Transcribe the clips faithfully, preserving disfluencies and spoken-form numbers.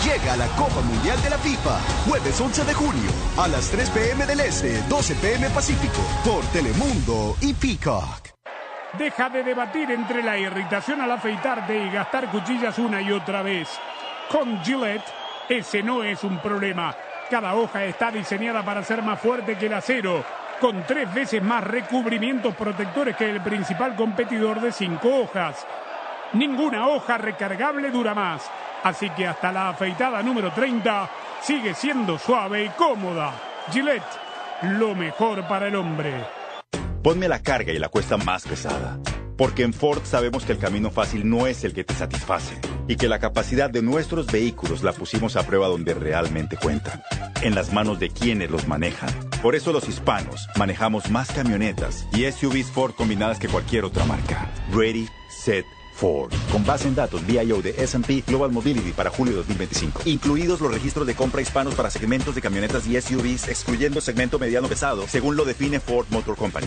Llega la Copa Mundial de la FIFA, jueves once de junio, a las tres pe eme del Este, doce pe eme Pacífico, por Telemundo y Peacock. Deja de debatir entre la irritación al afeitarte y gastar cuchillas una y otra vez. Con Gillette, ese no es un problema. Cada hoja está diseñada para ser más fuerte que el acero, con tres veces más recubrimientos protectores que el principal competidor de cinco hojas. Ninguna hoja recargable dura más, así que hasta la afeitada número treinta sigue siendo suave y cómoda. Gillette, lo mejor para el hombre. Ponme la carga y la cuesta más pesada. Porque en Ford sabemos que el camino fácil no es el que te satisface y que la capacidad de nuestros vehículos la pusimos a prueba donde realmente cuenta, en las manos de quienes los manejan. Por eso los hispanos manejamos más camionetas y S U Vs Ford combinadas que cualquier otra marca. Ready, Set, Ford. Con base en datos V I O de ese and pe Global Mobility para julio de dos mil veinticinco. Incluidos los registros de compra hispanos para segmentos de camionetas y S U Vs, excluyendo segmento mediano pesado, según lo define Ford Motor Company.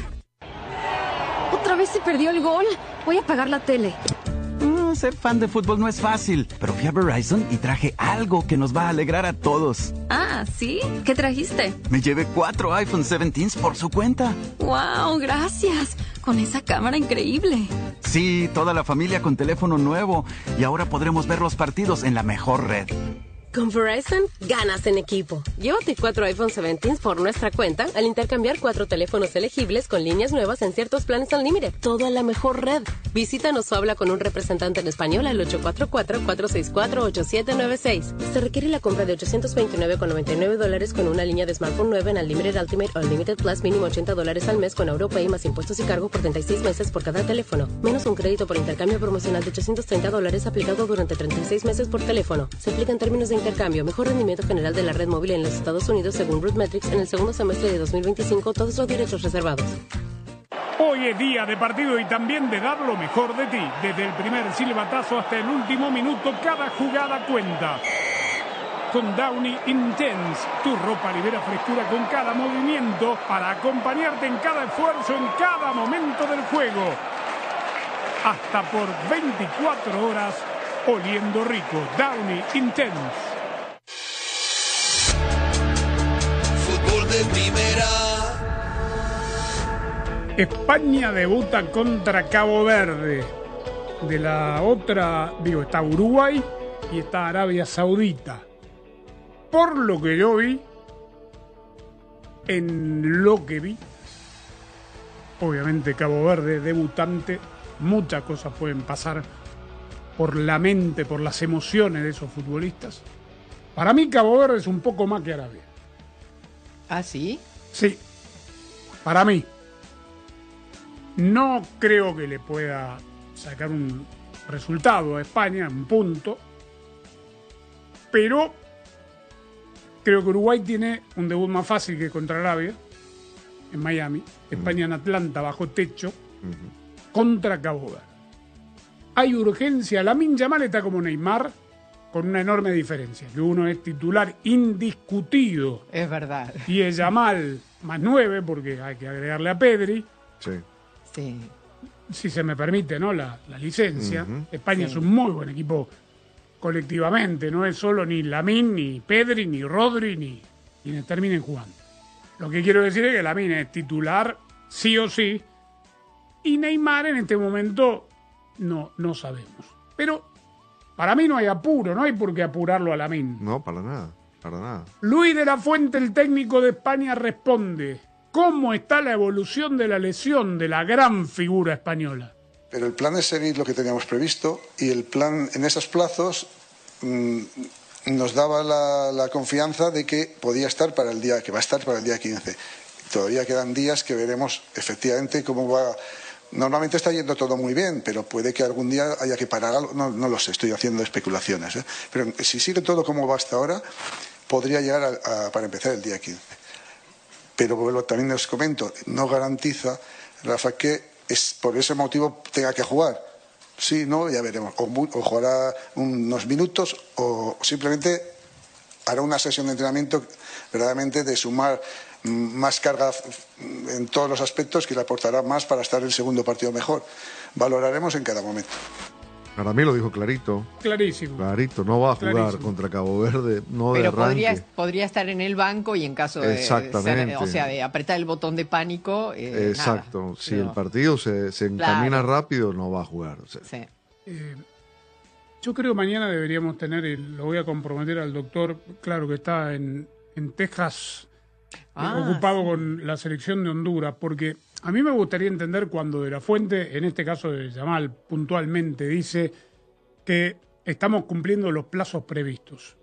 ¿Otra vez se perdió el gol? Voy a apagar la tele. Mm, ser fan de fútbol no es fácil, pero fui a Verizon y traje algo que nos va a alegrar a todos. Ah, ¿sí? ¿Qué trajiste? Me llevé cuatro iPhone diecisiete por su cuenta. ¡Wow! Gracias. Con esa cámara increíble. Sí, toda la familia con teléfono nuevo. Y ahora podremos ver los partidos en la mejor red. Con Verizon, ganas en equipo. Llévate cuatro iPhone diecisiete por nuestra cuenta al intercambiar cuatro teléfonos elegibles con líneas nuevas en ciertos planes Unlimited. Todo en la mejor red. Visítanos o habla con un representante en español al ocho cuatro cuatro, cuatro seis cuatro, ocho siete nueve seis. Se requiere la compra de ochocientos veintinueve con noventa y nueve dólares con una línea de smartphone nueva en Unlimited Ultimate o Unlimited Plus mínimo ochenta dólares al mes con AuroPay más impuestos y cargo por treinta y seis meses por cada teléfono. Menos un crédito por intercambio promocional de ochocientos treinta dólares aplicado durante treinta y seis meses por teléfono. Se aplica en términos de intercambio. Mejor rendimiento general de la red móvil en los Estados Unidos según RootMetrics en el segundo semestre de dos mil veinticinco. Todos los derechos reservados. Hoy es día de partido y también de dar lo mejor de ti. Desde el primer silbatazo hasta el último minuto, cada jugada cuenta. Con Downy Intense, tu ropa libera frescura con cada movimiento para acompañarte en cada esfuerzo, en cada momento del juego. Hasta por veinticuatro horas, oliendo rico. Downy Intense. Fútbol de primera. España debuta contra Cabo Verde. De la otra, digo, está Uruguay y está Arabia Saudita. Por lo que yo vi, en lo que vi, obviamente Cabo Verde debutante, muchas cosas pueden pasar por la mente, por las emociones de esos futbolistas. Para mí Cabo Verde es un poco más que Arabia. ¿Ah, sí? Sí, para mí. No creo que le pueda sacar un resultado a España, un punto, pero creo que Uruguay tiene un debut más fácil que contra Arabia, en Miami, España en Atlanta, bajo techo, uh-huh. contra Cabo Verde. Hay urgencia, Lamine Yamal está como Neymar, con una enorme diferencia, que uno es titular indiscutido. Es verdad. Y es Yamal más nueve, porque hay que agregarle a Pedri. Sí. Sí. Si se me permite, ¿no? La, la licencia. Uh-huh. España sí. es un muy buen equipo colectivamente, no es solo ni Lamine, ni Pedri, ni Rodri, ni quienes terminen jugando. Lo que quiero decir es que Lamine es titular sí o sí, y Neymar en este momento no, no sabemos. Pero para mí no hay apuro, no hay por qué apurarlo a Lamine. No, para nada, para nada. Luis de la Fuente, el técnico de España, responde: ¿cómo está la evolución de la lesión de la gran figura española? Pero el plan es seguir lo que teníamos previsto y el plan en esos plazos mmm, nos daba la, la confianza de que podía estar para el día, que va a estar para el día quince. Todavía quedan días que veremos efectivamente cómo va. Normalmente está yendo todo muy bien, pero puede que algún día haya que parar algo. No, no lo sé, estoy haciendo especulaciones, ¿eh? Pero si sigue todo como va hasta ahora, podría llegar a, a, para empezar el día quince. Pero bueno, también os comento, no garantiza, Rafa, que es por ese motivo tenga que jugar. Sí, no, ya veremos. O, o jugará unos minutos o simplemente hará una sesión de entrenamiento verdaderamente de sumar más carga en todos los aspectos que le aportará más para estar en el segundo partido mejor. Valoraremos en cada momento. Para mí lo dijo clarito. Clarísimo. Clarito, no va a jugar Clarísimo. contra Cabo Verde, no Pero de arranque. podría, podría estar en el banco y en caso de Exactamente. ser, o sea, de apretar el botón de pánico. Eh, Exacto. nada. Si Pero- el partido se, se encamina Claro. rápido, no va a jugar. O sea, Sí. Eh, yo creo que mañana deberíamos tener, y lo voy a comprometer al doctor, claro que está en, en Texas, eh, Ah, ocupado sí. con la selección de Honduras, porque a mí me gustaría entender cuando De la Fuente, en este caso de Yamal, puntualmente dice que estamos cumpliendo los plazos previstos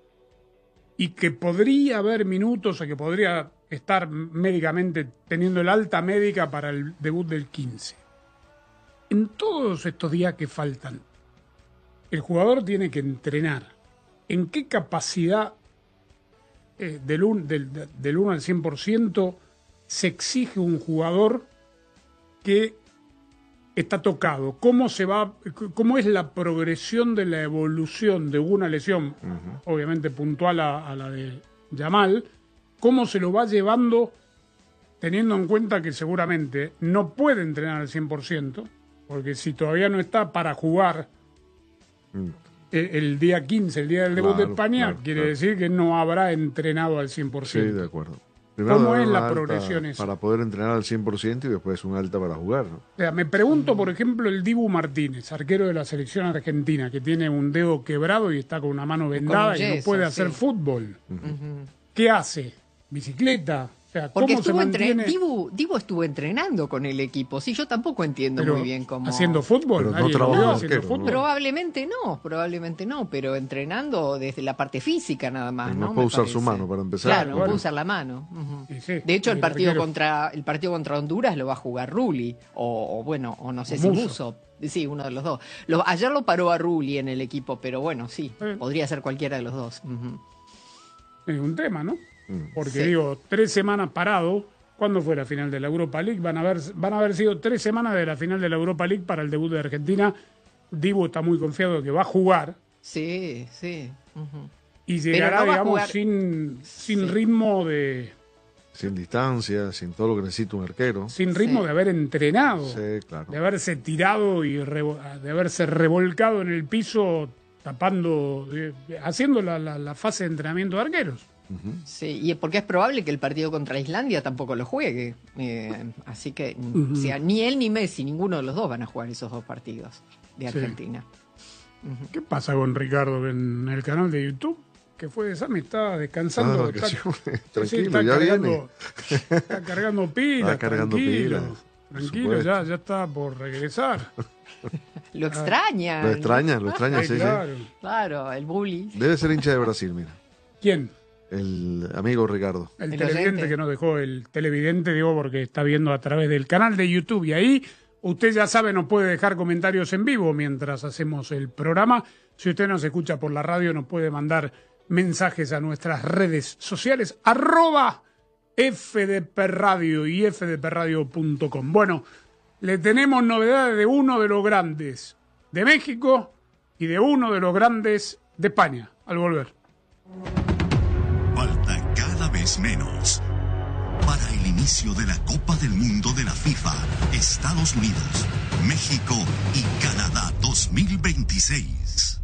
y que podría haber minutos o que podría estar médicamente teniendo el alta médica para el debut del quince. En todos estos días que faltan, el jugador tiene que entrenar. ¿En qué capacidad eh, del, un, del, del uno al cien por ciento se exige un jugador que está tocado? ¿Cómo se va, cómo es la progresión de la evolución de una lesión, uh-huh. obviamente puntual a, a la de Yamal? ¿Cómo se lo va llevando teniendo en cuenta que seguramente no puede entrenar al cien por ciento? Porque si todavía no está para jugar mm. el, el día quince, el día del debut claro, de España, claro, quiere claro. decir que no habrá entrenado al cien por ciento. Sí, de acuerdo. Primero ¿Cómo es la alta progresión esa? Para poder entrenar al cien por ciento y después un alta para jugar, ¿no? O sea, me pregunto, por ejemplo, el Dibu Martínez, arquero de la selección argentina, que tiene un dedo quebrado y está con una mano vendada y no puede hacer sí. fútbol. Uh-huh. ¿Qué hace? ¿Bicicleta? O sea, ¿cómo Porque se estuvo entre... mantiene? Dibu, Dibu estuvo entrenando con el equipo. Sí, yo tampoco entiendo Pero muy bien cómo... ¿haciendo fútbol? Pero no ¿Nadie lo trabajó vio de haciendo arquero, fútbol? ¿no? Probablemente no, probablemente no, pero entrenando desde la parte física nada más, No ¿no? puede Me usar parece. su mano para empezar. Claro, no Bueno. puede usar la mano. Uh-huh. Y sí, De hecho, el el partido arquero. contra el partido contra Honduras lo va a jugar Rulli, o, o bueno, o no sé O si Musso. Musso. Sí, uno de los dos. Lo, ayer lo paró a Rulli en el equipo, pero bueno, sí, Eh. podría ser cualquiera de los dos. Uh-huh. Es un tema, ¿no? Mm. Porque Sí. digo, tres semanas parado. ¿Cuándo fue la final de la Europa League? Van a haber, van a haber sido tres semanas de la final de la Europa League para el debut de Argentina. Dibu está muy confiado de que va a jugar Sí, sí. Uh-huh. y Pero llegará, no va a digamos, jugar- sin, sin Sí. ritmo de Sin distancia, sin todo lo que necesita un arquero. sin ritmo Sí. de haber entrenado, Sí, claro. de haberse tirado y revo- de haberse revolcado en el piso, tapando, de- haciendo la, la, la fase de entrenamiento de arqueros. Sí, y porque es probable que el partido contra Islandia tampoco lo juegue. Eh, así que, Ujú. o sea, ni él ni Messi, ninguno de los dos van a jugar esos dos partidos de Sí. Argentina. ¿Qué pasa con Ricardo en el canal de YouTube? Que fue de Sammy, está descansando. Ah, que está, sí, sí, tranquilo, está ya cargando, está cargando pilas, Está cargando tranquilo. pilas, por Tranquilo, supuesto. ya, ya está por regresar. Lo extraña. Lo extraña, lo extraña, Sí, sí, sí. claro. Claro, el bully. Debe ser hincha de Brasil, mira. ¿Quién? El amigo Ricardo. El, El televidente oyente. que nos dejó, el televidente, digo, porque está viendo a través del canal de YouTube. Y ahí, usted ya sabe, nos puede dejar comentarios en vivo mientras hacemos el programa. Si usted nos escucha por la radio, nos puede mandar mensajes a nuestras redes sociales, arroba F D P Radio y f d p radio punto com. Bueno, le tenemos novedades de uno de los grandes de México y de uno de los grandes de España, al volver. Falta cada vez menos para el inicio de la Copa del Mundo de la FIFA, Estados Unidos, México y Canadá dos mil veintiséis.